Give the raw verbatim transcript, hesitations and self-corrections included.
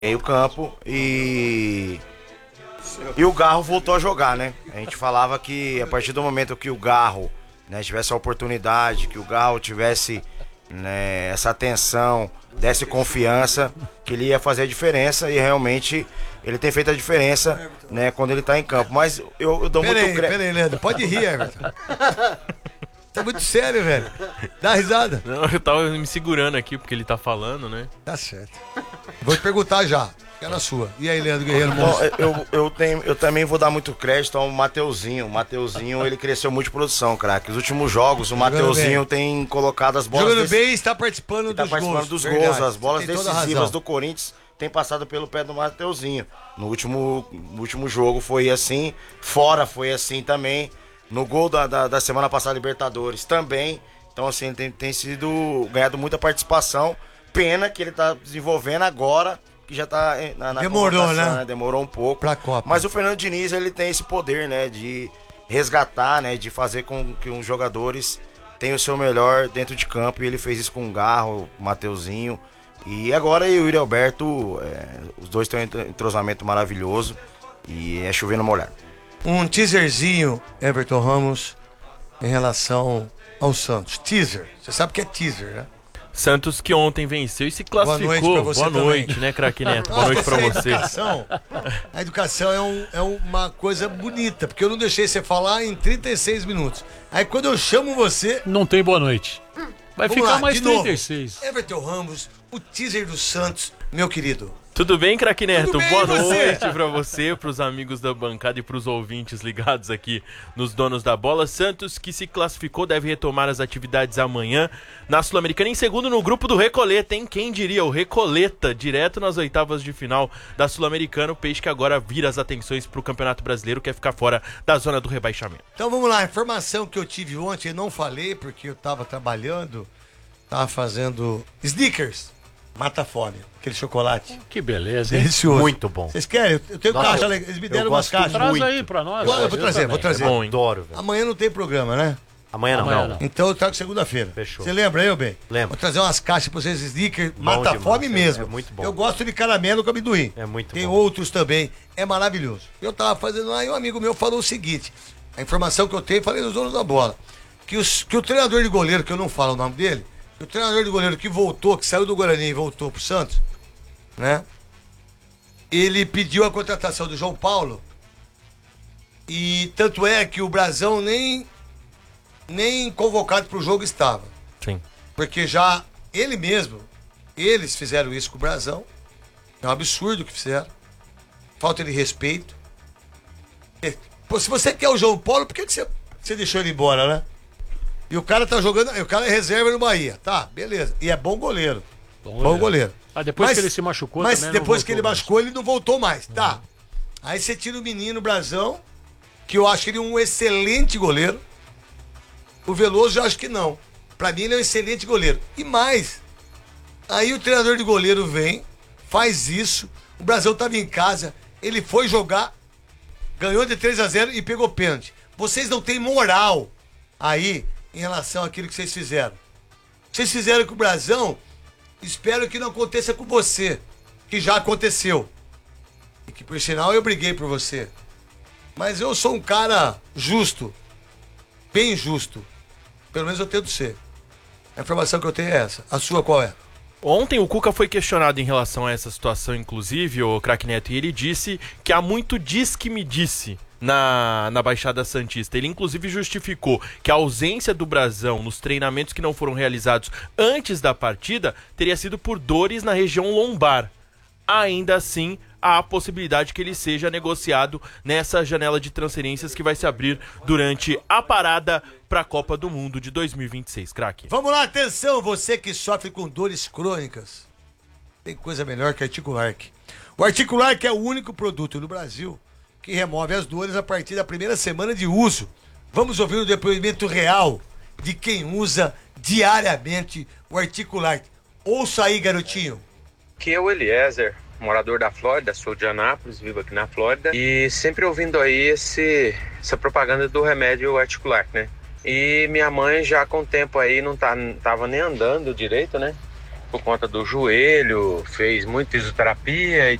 meio campo e e o Garro voltou a jogar, né? A gente falava que a partir do momento que o Garro, né, tivesse a oportunidade, que o Garro tivesse, né, essa atenção, desse confiança, que ele ia fazer a diferença, e realmente ele tem feito a diferença, né, quando ele tá em campo. Mas eu, eu dou pera muito aí, crédito. Pera aí, Leandro, pode rir, Everton. Tá muito sério, velho. Dá risada. Não, eu tava me segurando aqui porque ele tá falando, né? Tá certo. Vou te perguntar já. Fica na sua. E aí, Leandro Guerreiro? Bom, eu, eu, tenho, eu também vou dar muito crédito ao Mateuzinho. O Mateuzinho, ele cresceu muito de produção, craque. Os últimos jogos, o Mateuzinho tem colocado as bolas... Jogando desse... bem e está participando tá dos participando gols. dos Verdade. gols. As bolas decisivas do Corinthians têm passado pelo pé do Mateuzinho. No último, no último jogo foi assim, fora foi assim também. No gol da, da, da semana passada, Libertadores, também. Então, assim, tem, tem sido ganhado muita participação. Pena que ele tá desenvolvendo agora, que já tá na, na Demorou, né? né? Demorou um pouco. Pra Copa. Mas o Fernando Diniz, ele tem esse poder, né? De resgatar, né? De fazer com que os jogadores tenham o seu melhor dentro de campo. E ele fez isso com o Garro, o Mateuzinho. E agora e o Yuri Alberto, é, os dois têm um entrosamento maravilhoso. E é chover no molhado. Um teaserzinho, Everton Ramos, em relação ao Santos. Teaser. Você sabe que é teaser, né? Santos que ontem venceu e se classificou. Boa noite pra você Boa também. noite, né, craque Neto? Boa noite pra A você. educação, a educação é, um, é uma coisa bonita, porque eu não deixei você falar em trinta e seis minutos. Aí quando eu chamo você... Não tem boa noite. Vai Vamos ficar lá, mais de novo. trinta e seis. Everton Ramos, o teaser do Santos, meu querido. Tudo bem, craque Neto? Tudo bem, Boa e você? noite pra você, pros amigos da bancada e pros ouvintes ligados aqui nos Donos da Bola. Santos, que se classificou, deve retomar as atividades amanhã na Sul-Americana. Em segundo no grupo do Recoleta, hein? Quem diria? O Recoleta, direto nas oitavas de final da Sul-Americana. O Peixe que agora vira as atenções pro Campeonato Brasileiro, quer ficar fora da zona do rebaixamento. Então vamos lá, a informação que eu tive ontem, eu não falei porque eu tava trabalhando, tava fazendo sneakers, mata a fome, aquele chocolate. Que beleza, hein? Delicioso. Muito bom. Vocês querem? Eu tenho Nossa, caixa, eu- eles me eu deram umas gosto caixas. Traz muito. aí pra nós. Eu vou trazer, vou trazer. É bom, hein? Adoro, velho. Amanhã não tem programa, né? Amanhã não. Amanhã não. não. Então eu trago segunda-feira. Fechou. Você lembra, eu, bem? Lembro. Vou trazer umas caixas pra vocês, sneakers, Bom mata a demais, fome é- mesmo. é muito bom. Eu gosto de caramelo com amendoim. É muito Tem bom. outros também. É maravilhoso. Eu tava fazendo lá e um amigo meu falou o seguinte: a informação que eu tenho, falei nos donos da bola. Que, os, que o treinador de goleiro, que eu não falo o nome dele, que o treinador de goleiro que voltou, que saiu do Guarani e voltou pro Santos, né? Ele pediu a contratação do João Paulo. E tanto é que o Brasão nem, nem convocado pro jogo estava. Sim. Porque já ele mesmo, eles fizeram isso com o Brasão. É um absurdo o que fizeram. Falta de respeito. É, pô, se você quer o João Paulo, por que, que você, você deixou ele embora, né? E o cara tá jogando. O cara é reserva no Bahia. Tá, beleza. E é bom goleiro. Bom Bom goleiro. goleiro. Ah, depois Mas- que ele se machucou Mas também não depois que ele voltou mais. machucou, ele não voltou mais. Tá. Aí você tira o menino Brasão, que eu acho ele um excelente goleiro. O Veloso eu acho que não. Pra mim ele é um excelente goleiro. E mais, aí o treinador de goleiro vem, faz isso, o Brasão tava em casa, ele foi jogar, ganhou de três a zero e pegou pênalti. Vocês não têm moral aí em relação àquilo que vocês fizeram. Vocês fizeram com o Brasão, espero que não aconteça com você, que já aconteceu. E que por sinal eu briguei por você. Mas eu sou um cara justo, bem justo. Pelo menos eu tento ser. A informação que eu tenho é essa. A sua qual é? Ontem o Cuca foi questionado em relação a essa situação, inclusive, o craque Neto, e ele disse que há muito diz que me disse na, na Baixada Santista. Ele inclusive justificou que a ausência do Brasão nos treinamentos que não foram realizados antes da partida teria sido por dores na região lombar. Ainda assim, há a possibilidade que ele seja negociado nessa janela de transferências que vai se abrir durante a parada para a Copa do Mundo de dois mil e vinte e seis, craque. Vamos lá, atenção, você que sofre com dores crônicas. Tem coisa melhor que Articularc. O Articularc é o único produto no Brasil que remove as dores a partir da primeira semana de uso. Vamos ouvir o depoimento real de quem usa diariamente o Articularc. Ouça aí, garotinho. Aqui é o Eliezer, morador da Flórida, sou de Anápolis, vivo aqui na Flórida. E sempre ouvindo aí esse, essa propaganda do remédio Articularc, né? E minha mãe já com o tempo aí não, tá, não tava nem andando direito, né? por conta do joelho, fez muita fisioterapia e